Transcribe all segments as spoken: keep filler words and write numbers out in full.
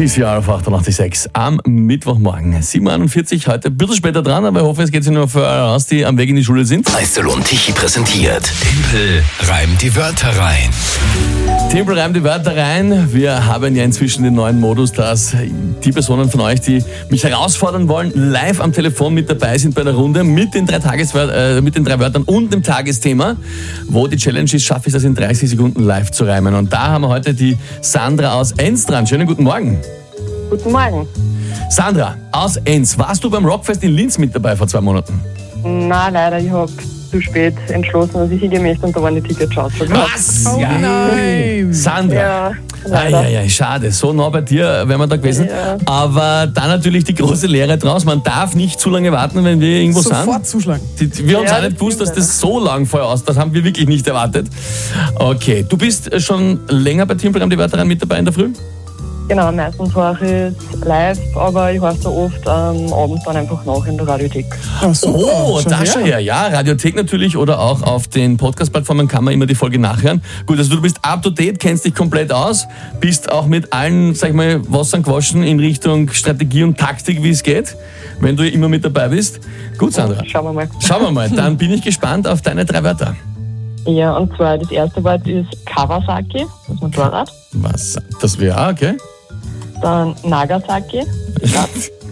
C C R auf achtundachtzig Komma sechs am Mittwochmorgen. sieben Uhr einundvierzig, heute ein bisschen später dran, aber ich hoffe, es geht sich nur für alle aus, die am Weg in die Schule sind. Eisel und Tichy präsentiert. Tempel reimt die Wörter rein. Tempel reimt die Wörter rein. Wir haben ja inzwischen den neuen Modus, dass die Personen von euch, die mich herausfordern wollen, live am Telefon mit dabei sind bei der Runde mit den drei, Tageswör- äh, mit den drei Wörtern und dem Tagesthema. Wo die Challenge ist, schaffe ich das in dreißig Sekunden live zu reimen. Und da haben wir heute die Sandra aus Enns dran. Schönen guten Morgen. Guten Morgen. Sandra aus Enns, warst du beim Rockfest in Linz mit dabei vor zwei Monaten? Nein, leider, ich habe zu spät entschlossen, dass ich hingehen möchte und da waren die Tickets schon ausverkauft. Was? Oh nein! Sandra. Ja, Ah, leider. ja, ja, schade. So nah bei dir wären wir da gewesen. Ja. Aber dann natürlich die große Lehre draus. Man darf nicht zu lange warten, wenn wir irgendwo Sofort sind. zuschlagen. Die, die, wir haben Ja, auch nicht das gewusst, dass stimmt, das so lang vorher aus. Das haben wir wirklich nicht erwartet. Okay, du bist schon länger bei Tempel reimt die Wörter rein mit dabei in der Früh? Genau, meistens war ich jetzt live, aber ich höre so oft am Abend dann einfach nach in der Radiothek. Oh, super. Oh, Schon da her. schon her. Ja, Radiothek natürlich oder auch auf den Podcast-Plattformen kann man immer die Folge nachhören. Gut, also du bist up to date, kennst dich komplett aus, bist auch mit allen, sag ich mal, Wassern gewaschen in Richtung Strategie und Taktik, wie es geht, wenn du immer mit dabei bist. Gut, Sandra. Schauen wir mal. Schauen wir mal, dann bin ich gespannt auf deine drei Wörter. Ja, und zwar das erste Wort ist Kawasaki, das ist ein Motorrad. Was? Das wäre, okay. Dann Nagasaki, die Stadt.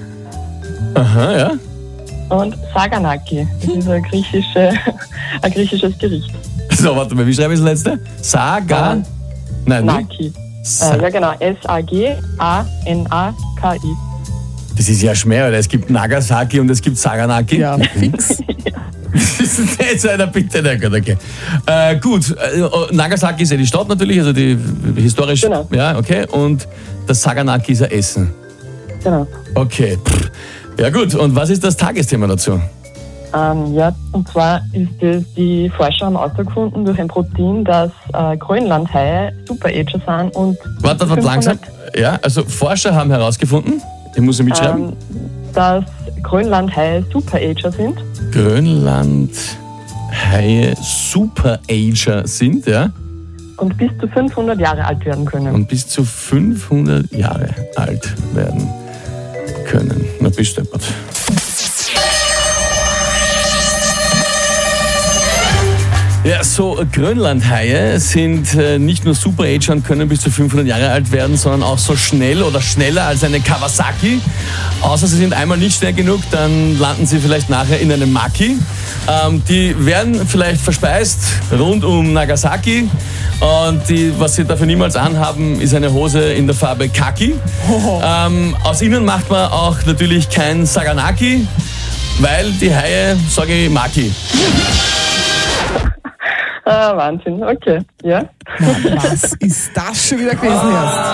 Aha, ja. Und Saganaki, das ist ein, griechische, ein griechisches Gericht. So, warte mal, wie schreibe ich das letzte? Saga? Ah. Nein, wie? Naki. Sa- Äh, ja genau, S A G A N A K I. Das ist ja schwer, oder? Es gibt Nagasaki und es gibt Saganaki. Ja, fix. Das ist jetzt einer bitte, na gut, okay. Äh, gut, äh, Nagasaki ist ja die Stadt natürlich, also die historisch. Genau. Ja, okay. Und das Saganaki ist ein Essen. Genau. Okay. Pff. Ja gut, und was ist das Tagesthema dazu? Ähm, ja, und zwar ist es, die Forscher haben herausgefunden durch ein Protein, dass äh, Grönlandhaie Superager sind und Warte, warte, langsam. Ja, also Forscher haben herausgefunden, ich muss ja mitschreiben, ähm, dass Grönlandhaie Superager sind Grönlandhaie Superager sind, ja, und bis zu fünfhundert Jahre alt werden können. und bis zu fünfhundert Jahre alt werden können. Na, bist du deppert. Ja, so Grönlandhaie sind äh, nicht nur Superager und können bis zu fünfhundert Jahre alt werden, sondern auch so schnell oder schneller als eine Kawasaki. Außer sie sind einmal nicht schnell genug, dann landen sie vielleicht nachher in einem Maki. Ähm, die werden vielleicht verspeist rund um Nagasaki und die, was sie dafür niemals anhaben, ist eine Hose in der Farbe Kaki. Ähm, aus ihnen macht man auch natürlich kein Saganaki, weil die Haie, sage ich, Maki. Ah, Wahnsinn, okay, ja. Was ist das schon wieder gewesen erst?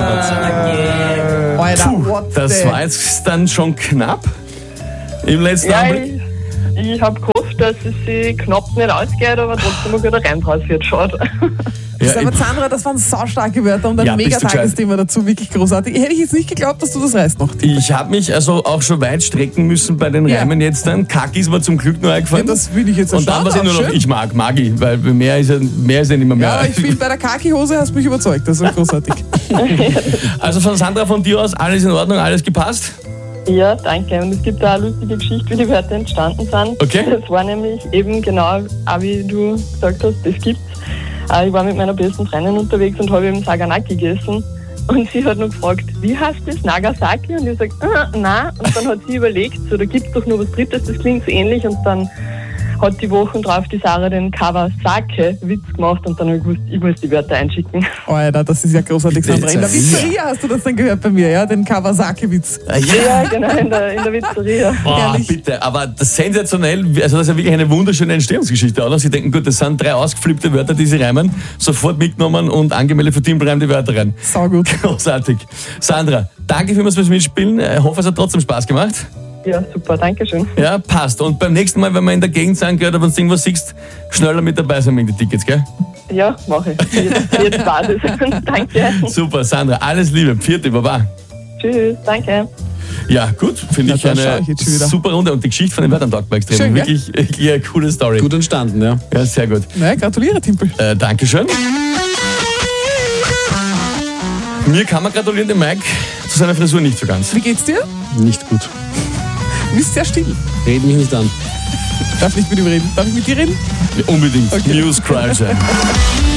Alter, what Das the... war jetzt dann schon knapp im letzten Ja, Augenblick. ich, ich habe gehofft, dass es sich knapp nicht ausgeht, aber trotzdem ein guter Reim draus wird, schade. Das Ja, aber ich, Sandra, das waren saustarke Wörter und ein Ja, mega bist du gescheit. Tagesthema dazu, wirklich großartig. Hätte ich jetzt nicht geglaubt, dass du das reißt noch. ich habe mich also auch schon weit strecken müssen bei den Ja. Reimen jetzt dann. Kaki ist mir zum Glück nur Ja, eingefallen. das will ich jetzt Und dann, was ich nur noch schön. ich mag, Magi, weil mehr ist ja, mehr ist ja nicht mehr Ja, mehr. aber ich finde, bei der Kaki-Hose hast du mich überzeugt. Das war großartig. Also von Sandra, von dir aus, alles in Ordnung, alles gepasst? Ja, danke. Und es gibt da eine lustige Geschichte, wie die Wörter entstanden sind. Okay. Das war nämlich eben genau, auch wie du gesagt hast, das gibt's. Äh, Ich war mit meiner besten Freundin unterwegs und habe eben Saganaki gegessen. Und sie hat nur gefragt, wie heißt das? Nagasaki? Und ich sage, äh, nein. Und dann hat sie überlegt, so, da gibt's doch nur was Drittes, das klingt so ähnlich. Und dann hat die Wochen drauf die Sarah den Kawasaki-Witz gemacht und dann habe ich gewusst, ich muss die Wörter einschicken. Alter, das ist ja großartig, Sandra. In der Pizzeria. Pizzeria hast du das dann gehört bei mir, ja? Den Kawasaki-Witz. Ja, genau, in der, in der Pizzeria. Boah, Herrlich. bitte, aber das sensationell, also das ist ja wirklich eine wunderschöne Entstehungsgeschichte, oder? Sie denken, gut, das sind drei ausgeflippte Wörter, die sie reimen, sofort mitgenommen und angemeldet für Tempel reimt die Wörter rein. Saugut. Großartig. Sandra, danke vielmals fürs Mitspielen. Ich hoffe, es hat trotzdem Spaß gemacht. Ja, super, danke schön. Ja, passt. Und beim nächsten Mal, wenn wir in der Gegend sind, gell, oder wenn du irgendwas siehst, schneller mit dabei sein mit den Tickets, gell? Ja, mache ich. Jetzt, jetzt Basis. Danke. Super, Sandra, alles Liebe. Vierte, Baba. Tschüss, danke. Ja, gut, finde Ja, ich da schau eine ich jetzt schon wieder. super Runde. Und die Geschichte von den Wörtern taugt mir extrem. Schön, gell? wirklich, wirklich eine coole Story. Gut entstanden, ja. Ja, sehr gut. Na, gratuliere, Timpel. Äh, Dankeschön. Mir kann man gratulieren, dem Mike, seiner Frisur nicht so ganz. Wie geht's dir? Nicht gut. Du bist sehr still. Red mich nicht an. Darf nicht mit ihm reden. Darf ich mit dir reden? Ja, unbedingt. Okay. News Krause.